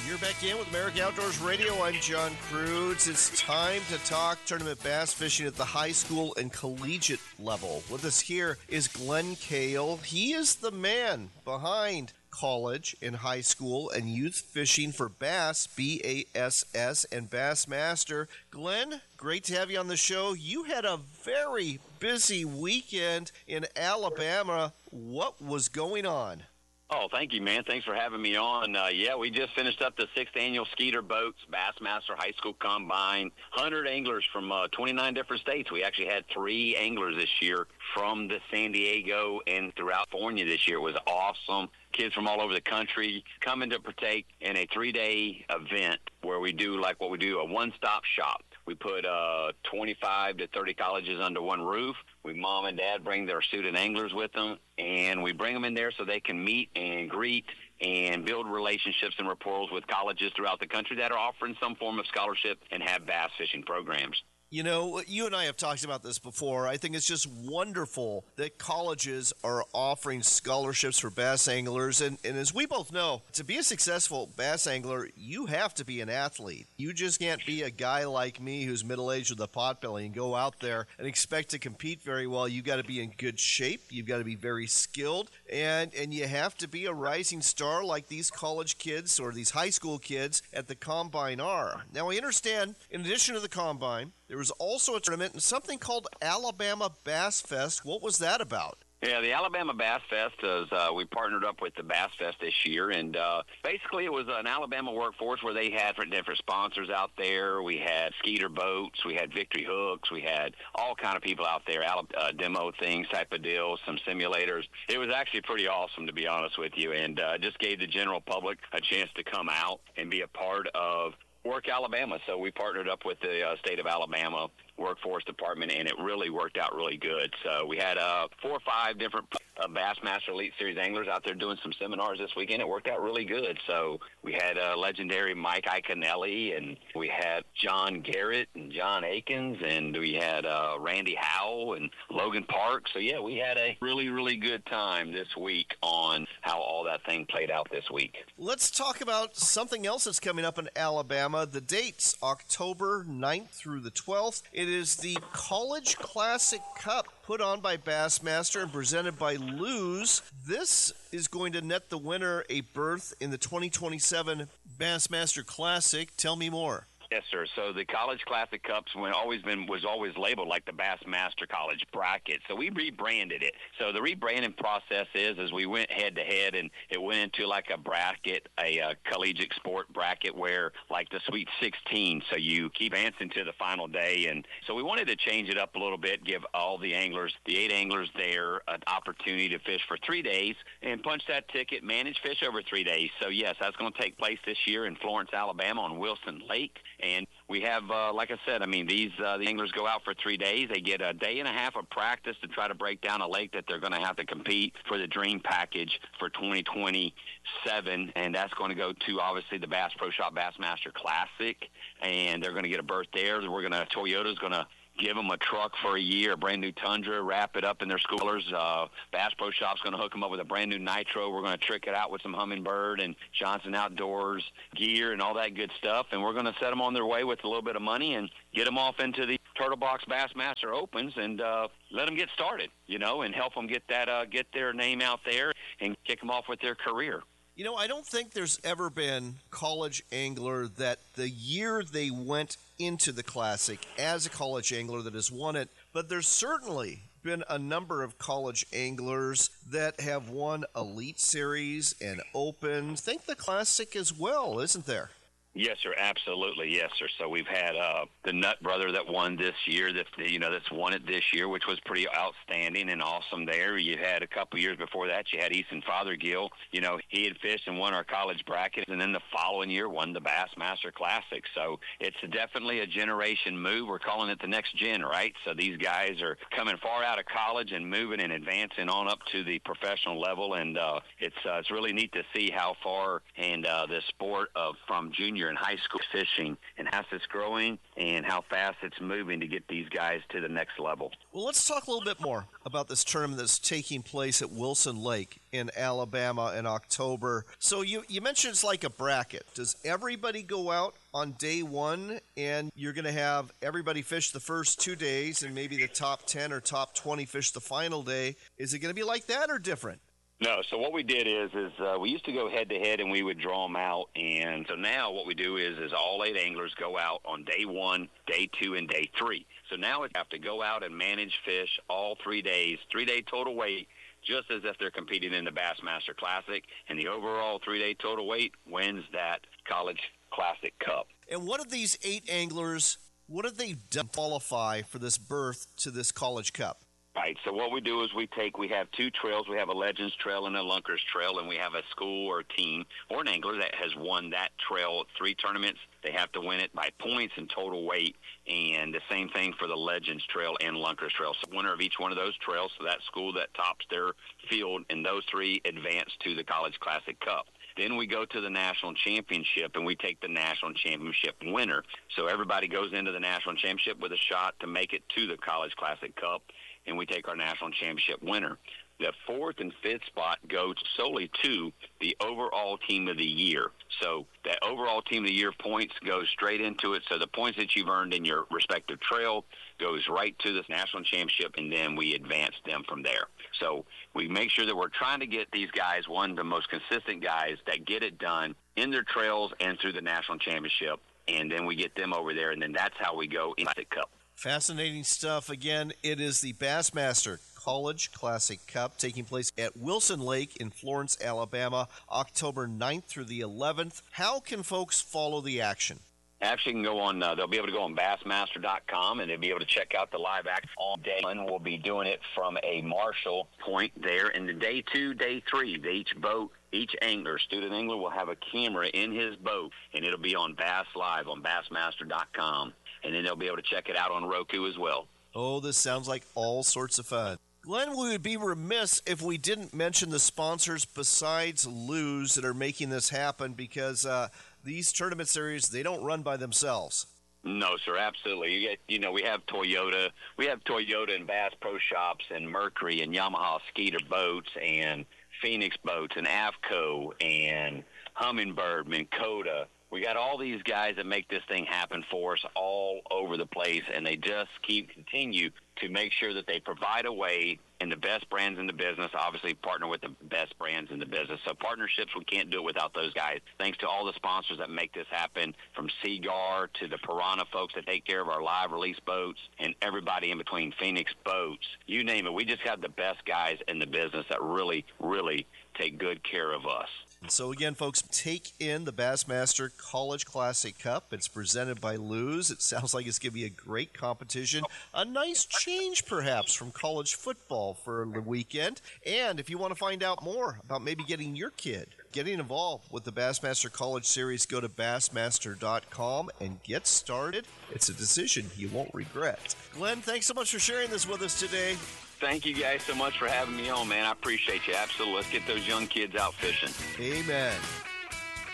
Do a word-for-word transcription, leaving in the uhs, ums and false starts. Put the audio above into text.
You're back in with America Outdoors Radio. I'm John Cruz. It's time to talk tournament bass fishing at the high school and collegiate level. With us here is Glenn Kale. He is the man behind college and high school and youth fishing for bass, B A S S, and Bassmaster. Glenn, great to have you on the show. You had a very busy weekend in Alabama. What was going on? Oh, thank you, man. Thanks for having me on. Uh, yeah, we just finished up the sixth annual Skeeter Boats Bassmaster High School Combine. one hundred anglers from uh, twenty-nine different states. We actually had three anglers this year from the San Diego and throughout California this year. It was awesome. Kids from all over the country coming to partake in a three-day event where we do like what we do, a one-stop shop. We put uh, twenty-five to thirty colleges under one roof. We mom and dad bring their student anglers with them, and we bring them in there so they can meet and greet and build relationships and rapport with colleges throughout the country that are offering some form of scholarship and have bass fishing programs. You know, you and I have talked about this before. I think it's just wonderful that colleges are offering scholarships for bass anglers. And, and as we both know, to be a successful bass angler, you have to be an athlete. You just can't be a guy like me who's middle-aged with a potbelly and go out there and expect to compete very well. You've got to be in good shape. You've got to be very skilled. And, and you have to be a rising star like these college kids or these high school kids at the Combine are. Now, I understand, in addition to the Combine, there was also a tournament and something called Alabama Bass Fest. What was that about? Yeah, the Alabama Bass Fest is, uh, we partnered up with the Bass Fest this year, and uh, basically it was an Alabama workforce where they had different, different sponsors out there. We had Skeeter Boats, we had Victory Hooks, we had all kind of people out there, uh, demo things, type of deals, some simulators. It was actually pretty awesome, to be honest with you, and uh, just gave the general public a chance to come out and be a part of Work Alabama. So we partnered up with the uh, state of Alabama Workforce Department, and it really worked out really good. So we had uh, four or five different uh, Bassmaster Elite Series anglers out there doing some seminars this weekend. It worked out really good. So we had uh, legendary Mike Iaconelli, and we had John Garrett and John Akins, and we had uh, Randy Howell and Logan Park. So, yeah, we had a really, really good time this week on how all that thing played out this week. Let's talk about something else that's coming up in Alabama. The dates, October ninth through the twelfth. It is the College Classic Cup put on by Bassmaster and presented by Lew's. This is going to net the winner a berth in the twenty twenty-seven Bassmaster Classic. Tell me more. Yes, sir. So the College Classic Cups when always been was always labeled like the Bassmaster College Bracket. So we rebranded it. So the rebranding process is as we went head to head, and it went into like a bracket, a, a collegiate sport bracket where like the Sweet sixteen. So you keep advancing to the final day, and so we wanted to change it up a little bit, give all the anglers, the eight anglers there, an opportunity to fish for three days and punch that ticket, manage fish over three days. So yes, that's going to take place this year in Florence, Alabama, on Wilson Lake. And we have, uh, like I said, I mean, these uh, the anglers go out for three days. They get a day and a half of practice to try to break down a lake that they're going to have to compete for the dream package for twenty twenty-seven, and that's going to go to, obviously, the Bass Pro Shop Bassmaster Classic, and they're going to get a berth there. We're going to, Toyota's going to give them a truck for a year, a brand new Tundra, wrap it up in their schoolers. Uh, Bass Pro Shop's going to hook them up with a brand new Nitro. We're going to trick it out with some Humminbird and Johnson Outdoors gear and all that good stuff. And we're going to set them on their way with a little bit of money and get them off into the Turtle Box Bassmaster Opens and uh, let them get started, you know, and help them get that uh, get their name out there and kick them off with their career. You know, I don't think there's ever been college angler that the year they went into the Classic as a college angler that has won it, but there's certainly been a number of college anglers that have won Elite Series and Opens. Think the Classic as well, isn't there? Yes, sir. Absolutely. Yes, sir. So we've had uh, the Nut brother that won this year, that you know, that's won it this year, which was pretty outstanding and awesome there. You had a couple years before that, you had Easton Fothergill. You know, he had fished and won our college bracket, and then the following year won the Bassmaster Classic. So it's definitely a generation move. We're calling it the next gen, right? So these guys are coming far out of college and moving and advancing on up to the professional level, and uh, it's uh, it's really neat to see how far and uh, the sport of from junior you're in high school fishing and how fast it's growing and how fast it's moving to get these guys to the next level. Well, let's talk a little bit more about this tournament that's taking place at Wilson Lake in Alabama in October. So you, you mentioned it's like a bracket. Does everybody go out on day one and you're going to have everybody fish the first two days and maybe the top ten or top twenty fish the final day? Is it going to be like that or different? No, so what we did is is uh, we used to go head to head and we would draw them out, and so now what we do is is all eight anglers go out on day one, day two, and day three. So now we have to go out and manage fish all three days, three day total weight, just as if they're competing in the Bassmaster Classic, and the overall three day total weight wins that College Classic Cup. And what have these eight anglers, what have they done to qualify for this berth to this College Cup? Right, so what we do is we take, we have two trails. We have a Legends Trail and a Lunkers Trail, and we have a school or a team or an angler that has won that trail three tournaments. They have to win it by points and total weight, and the same thing for the Legends Trail and Lunkers Trail. So winner of each one of those trails, so that school that tops their field, and those three advance to the College Classic Cup. Then we go to the National Championship, and we take the National Championship winner. So everybody goes into the National Championship with a shot to make it to the College Classic Cup, and we take our National Championship winner. The fourth and fifth spot go solely to the overall team of the year. So that overall team of the year points go straight into it. So the points that you've earned in your respective trail goes right to the National Championship, and then we advance them from there. So we make sure that we're trying to get these guys, one of the most consistent guys that get it done in their trails and through the National Championship, and then we get them over there, and then that's how we go in the Cup. Fascinating stuff. Again, it is the Bassmaster College Classic Cup taking place at Wilson Lake in Florence, Alabama, October ninth through the eleventh. How can folks follow the action? Actually, can go on. Uh, they'll be able to go on Bassmaster dot com, and they'll be able to check out the live action on day one. We'll be doing it from a Marshall point there. And the day two, day three, each boat, each angler, student angler, will have a camera in his boat, and it'll be on Bass Live on Bassmaster dot com. And then they'll be able to check it out on Roku as well. Oh, this sounds like all sorts of fun. Glenn, we would be remiss if we didn't mention the sponsors besides Lew's that are making this happen, because uh, these tournament series, they don't run by themselves. No, sir, absolutely. You get, you know, we have Toyota. We have Toyota and Bass Pro Shops and Mercury and Yamaha Skeeter Boats and Phoenix Boats and Avco and Humminbird, Minn Kota. We got all these guys that make this thing happen for us all over the place, and they just keep continue to make sure that they provide a way, and the best brands in the business obviously partner with the best brands in the business. So partnerships, we can't do it without those guys. Thanks to all the sponsors that make this happen, from Seagar to the Piranha folks that take care of our live release boats, and everybody in between, Phoenix Boats, you name it. We just have the best guys in the business that really, really take good care of us. So again, folks, take in the Bassmaster College Classic Cup. It's presented by Lew's. It sounds like it's going to be a great competition. A nice change, perhaps, from college football for the weekend. And if you want to find out more about maybe getting your kid getting involved with the Bassmaster College Series, go to Bassmaster dot com and get started. It's a decision you won't regret. Glenn, thanks so much for sharing this with us today. Thank you guys so much for having me on, man. I appreciate you. Absolutely. Let's get those young kids out fishing. Amen.